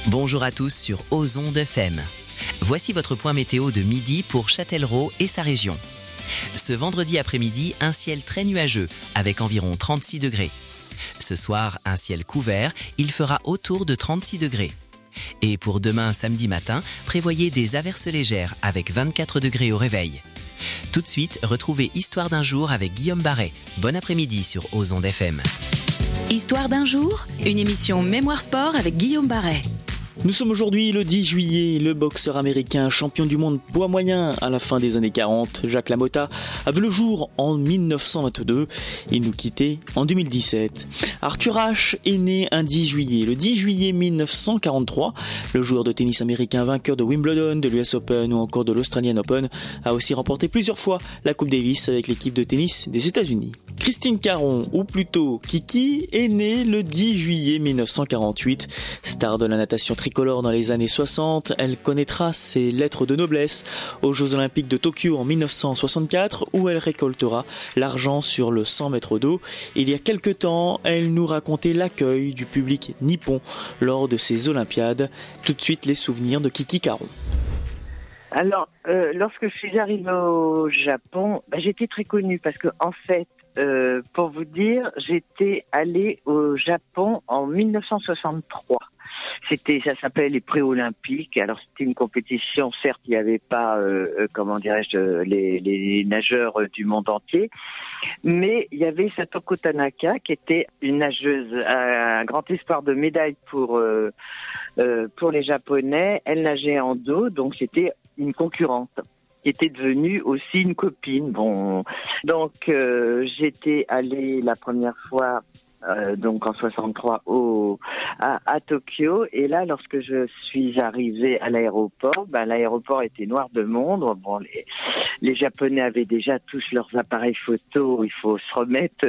Bonjour à tous sur Ozon FM. Voici votre point météo de midi pour Châtellerault et sa région. Ce vendredi après-midi, un ciel très nuageux avec environ 36 degrés. Ce soir, un ciel couvert, il fera autour de 36 degrés. Et pour demain samedi matin, prévoyez des averses légères avec 24 degrés au réveil. Tout de suite, retrouvez Histoire d'un jour avec Guillaume Barret. Bon après-midi sur Ozon FM. Histoire d'un jour, une émission Mémoire Sport avec Guillaume Barret. Nous sommes aujourd'hui le 10 juillet, le boxeur américain champion du monde poids moyen à la fin des années 40, Jacques Lamotta, a vu le jour en 1922 et nous quittait en 2017. Arthur Ashe est né un 10 juillet, le 10 juillet 1943. Le joueur de tennis américain vainqueur de Wimbledon, de l'US Open ou encore de l'Australian Open a aussi remporté plusieurs fois la Coupe Davis avec l'équipe de tennis des États-Unis. Christine Caron, ou plutôt Kiki, est née le 10 juillet 1948. Star de la natation tricolore dans les années 60, elle connaîtra ses lettres de noblesse aux Jeux Olympiques de Tokyo en 1964 où elle récoltera l'argent sur le 100 mètres d'eau. Il y a quelque temps, elle nous racontait l'accueil du public nippon lors de ces Olympiades. Tout de suite, les souvenirs de Kiki Caron. Alors, lorsque je suis arrivée au Japon, j'étais très connue parce que, en fait, pour vous dire, j'étais allée au Japon en 1963. Ça s'appelait les pré-olympiques. Alors c'était une compétition, certes, il n'y avait pas, les nageurs du monde entier, mais il y avait Satoko Tanaka qui était une nageuse, un grand espoir de médaille pour les Japonais. Elle nageait en dos, donc c'était une concurrente qui était devenue aussi une copine. Bon, donc j'étais allée la première fois donc en 63 à Tokyo, et là lorsque je suis arrivée à l'aéroport, l'aéroport était noir de monde. Bon, les Japonais avaient déjà tous leurs appareils photo, il faut se remettre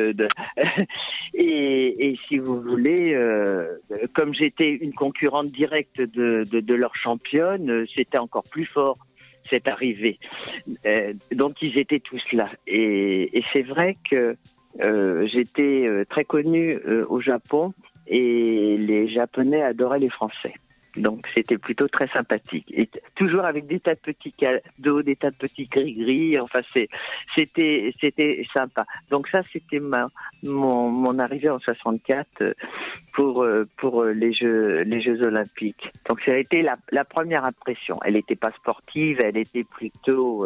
et si vous voulez, comme j'étais une concurrente directe de leur championne, c'était encore plus fort cette arrivée. Donc ils étaient tous là, et c'est vrai que j'étais très connue au Japon, et les Japonais adoraient les Français. Donc c'était plutôt très sympathique, et toujours avec des tas de petits cadeaux, des tas de petits gris-gris. Enfin c'était sympa. Donc ça c'était mon arrivée en 64 pour les Jeux Olympiques. Donc ça a été la première impression. Elle n'était pas sportive, elle était plutôt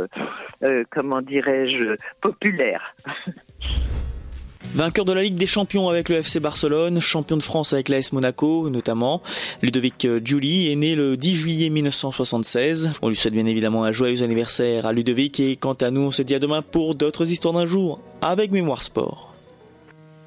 populaire. Vainqueur de la Ligue des Champions avec le FC Barcelone, champion de France avec l'AS Monaco notamment, Ludovic Giuli est né le 10 juillet 1976. On lui souhaite bien évidemment un joyeux anniversaire à Ludovic, et quant à nous, on se dit à demain pour d'autres histoires d'un jour avec Mémoire Sport.